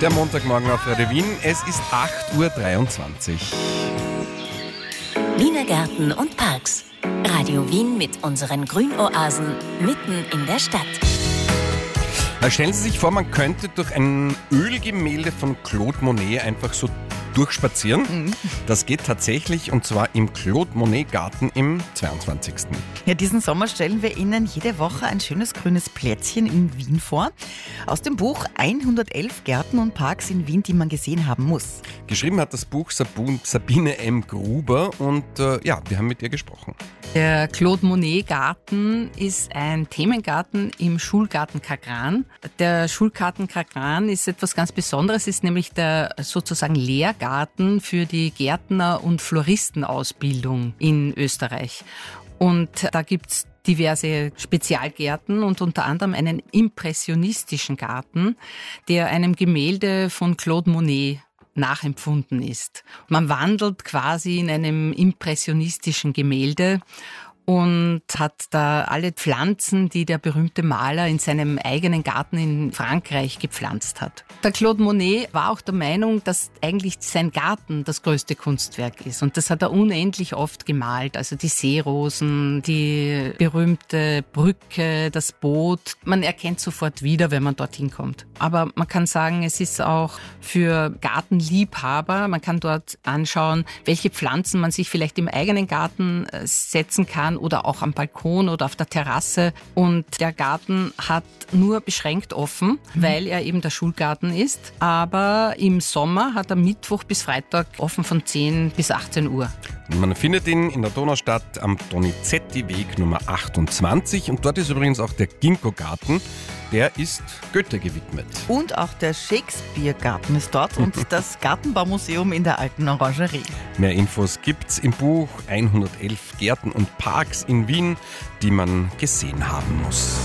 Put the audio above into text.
Der Montagmorgen auf Radio Wien. Es ist 8:23 Uhr. Wiener Gärten und Parks. Radio Wien mit unseren Grünoasen mitten in der Stadt. Stellen Sie sich vor, man könnte durch ein Ölgemälde von Claude Monet einfach so durchspazieren. Das geht tatsächlich, und zwar im Claude Monet Garten im 22. Ja, diesen Sommer stellen wir Ihnen jede Woche ein schönes grünes Plätzchen in Wien vor. Aus dem Buch 111 Gärten und Parks in Wien, die man gesehen haben muss. Geschrieben hat das Buch Sabine M. Gruber und wir haben mit ihr gesprochen. Der Claude Monet Garten ist ein Themengarten im Schulgarten Kagran. Der Schulgarten Kagran ist etwas ganz Besonderes, ist nämlich der sozusagen Lehrgarten für die Gärtner- und Floristenausbildung in Österreich. Und da gibt's diverse Spezialgärten und unter anderem einen impressionistischen Garten, der einem Gemälde von Claude Monet nachempfunden ist. Man wandelt quasi in einem impressionistischen Gemälde und hat da alle Pflanzen, die der berühmte Maler in seinem eigenen Garten in Frankreich gepflanzt hat. Der Claude Monet war auch der Meinung, dass eigentlich sein Garten das größte Kunstwerk ist. Und das hat er unendlich oft gemalt. Also die Seerosen, die berühmte Brücke, das Boot. Man erkennt sofort wieder, wenn man dorthin kommt. Aber man kann sagen, es ist auch für Gartenliebhaber. Man kann dort anschauen, welche Pflanzen man sich vielleicht im eigenen Garten setzen kann oder auch am Balkon oder auf der Terrasse. Und der Garten hat nur beschränkt offen, weil er eben der Schulgarten ist. Aber im Sommer hat er Mittwoch bis Freitag offen von 10 bis 18 Uhr. Man findet ihn in der Donaustadt am Donizetti-Weg Nummer 28 und dort ist übrigens auch der Ginkgo-Garten. Der ist Goethe gewidmet. Und auch der Shakespeare-Garten ist dort und das Gartenbaumuseum in der alten Orangerie. Mehr Infos gibt's im Buch 111 Gärten und Parks in Wien, die man gesehen haben muss.